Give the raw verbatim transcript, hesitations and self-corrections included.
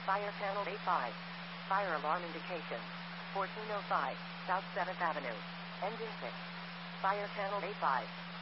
Fire channel A five. Fire alarm indication. fourteen oh five, South seventh Avenue. Engine six. Fire channel A five.